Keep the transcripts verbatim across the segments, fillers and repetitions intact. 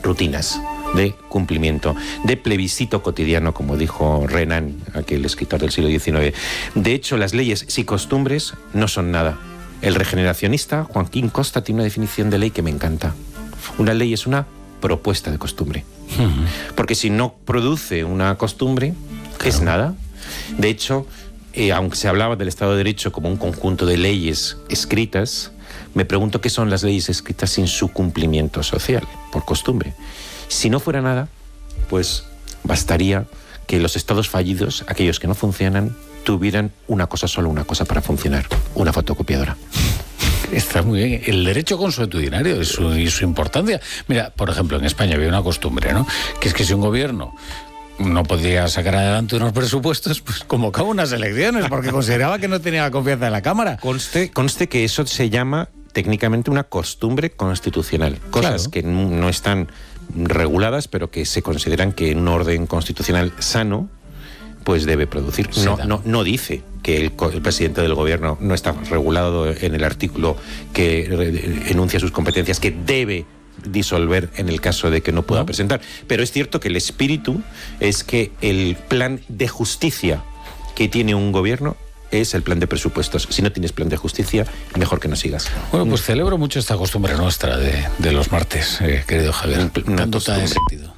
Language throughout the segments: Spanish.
rutinas de cumplimiento, de plebiscito cotidiano, como dijo Renan, aquel escritor del siglo diecinueve. De hecho, las leyes y costumbres no son nada. El regeneracionista Joaquín Costa tiene una definición de ley que me encanta. Una ley es una propuesta de costumbre. Uh-huh. Porque si no produce una costumbre, claro, es nada. De hecho, eh, aunque se hablaba del Estado de Derecho como un conjunto de leyes escritas, me pregunto qué son las leyes escritas sin su cumplimiento social, por costumbre. Si no fuera nada, pues bastaría que los estados fallidos, aquellos que no funcionan, tuvieran una cosa, solo una cosa para funcionar, una fotocopiadora. Está muy bien. El derecho consuetudinario y su, y su importancia. Mira, por ejemplo, en España había una costumbre, ¿no? Que es que si un gobierno no podía sacar adelante unos presupuestos, pues convocaba unas elecciones porque consideraba que no tenía la confianza de la Cámara. Conste, conste que eso se llama técnicamente una costumbre constitucional. Cosas, claro, que no están reguladas, pero que se consideran que en un orden constitucional sano, pues debe producir. No, no, no dice que el, el presidente del gobierno no está regulado en el artículo que enuncia sus competencias, que debe disolver en el caso de que no pueda ¿No? presentar. Pero es cierto que el espíritu es que el plan de justicia que tiene un gobierno es el plan de presupuestos. Si no tienes plan de justicia, mejor que no sigas. Bueno, pues celebro mucho esta costumbre nuestra de, de los martes, eh, querido Javier. Tanto está en sentido.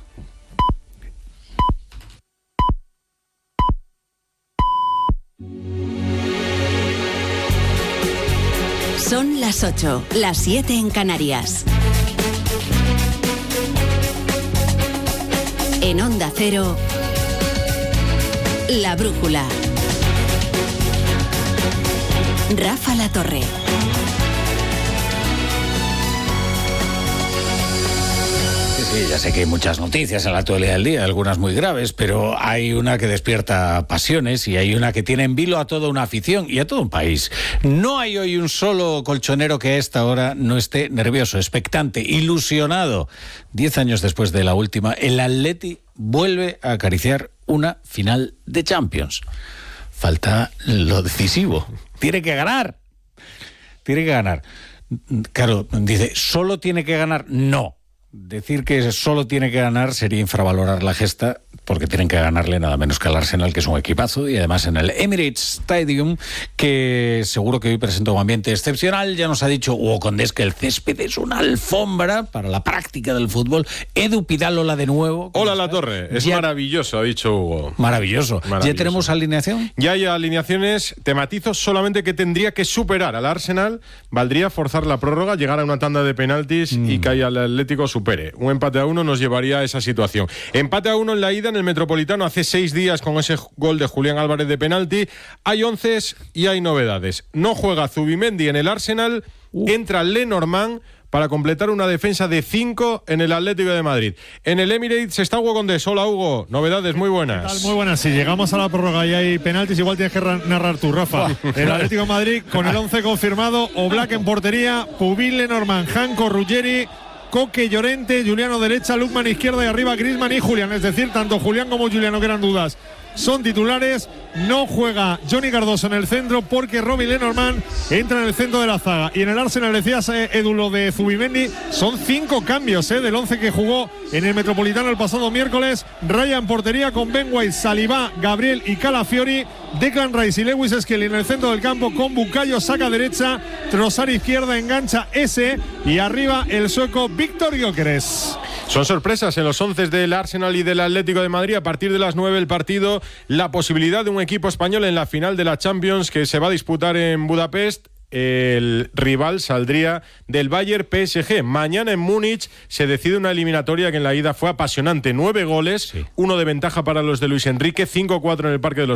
Son las ocho, las siete en Canarias. En Onda Cero, La Brújula. Rafa La Torre. Sí, ya sé que hay muchas noticias en la actualidad del día, algunas muy graves, pero hay una que despierta pasiones y hay una que tiene en vilo a toda una afición y a todo un país. No hay hoy un solo colchonero que a esta hora no esté nervioso, expectante, ilusionado. Diez años después de la última, el Atleti vuelve a acariciar una final de Champions. Falta lo decisivo. Tiene que ganar. Tiene que ganar. Claro, dice, ¿solo tiene que ganar? No. Decir que solo tiene que ganar sería infravalorar la gesta, porque tienen que ganarle nada menos que al Arsenal, que es un equipazo, y además en el Emirates Stadium, que seguro que hoy presenta un ambiente excepcional. Ya nos ha dicho Hugo Condés que el césped es una alfombra para la práctica del fútbol. Edu Pidal, hola de nuevo. Hola La Torre, es ya... maravilloso, ha dicho Hugo. Maravilloso. maravilloso. ¿Ya tenemos alineación? Ya hay alineaciones, te matizo solamente que tendría que superar al Arsenal, valdría forzar la prórroga, llegar a una tanda de penaltis mm. y que haya el Atlético supere. Un empate a uno nos llevaría a esa situación. Empate a uno en la ida en el Metropolitano hace seis días con ese gol de Julián Álvarez de penalti. Hay once y hay novedades. No juega Zubimendi en el Arsenal, uh. entra Lenormand para completar una defensa de cinco en el Atlético de Madrid. En el Emirates está Hugo Condés. Hola Hugo, novedades muy buenas. ¿Qué tal? Muy buenas. Si llegamos a la prórroga y hay penaltis, igual tienes que narrar tú, Rafa. El Atlético de Madrid con el once confirmado: Oblak en portería, Pubil, Lenormand, Janko, Ruggeri, Coque, Llorente, Juliano derecha, Lukman izquierda y arriba Griezmann y Julián. Es decir, tanto Julián como Juliano, que eran dudas, son titulares. No juega Johnny Cardoso en el centro porque Robin Lenormand entra en el centro de la zaga. Y en el Arsenal, decías, eh, Edu, lo de Zubimendi, son cinco cambios eh, del once que jugó en el Metropolitano el pasado miércoles. Raya en portería con Ben White, Saliba, Gabriel y Calafiori. Declan Rice y Lewis Skelly en el centro del campo con Bukayo, saca derecha, Trossard izquierda, engancha ese, y arriba el sueco Víctor Gyökeres. Son sorpresas en los once del Arsenal y del Atlético de Madrid. A partir de las nueve el partido, la posibilidad de un equipo español en la final de la Champions que se va a disputar en Budapest. El rival saldría del Bayern P S G. Mañana en Múnich se decide una eliminatoria que en la ida fue apasionante. Nueve goles, sí. uno de ventaja para los de Luis Enrique, cinco cuatro en el Parque de los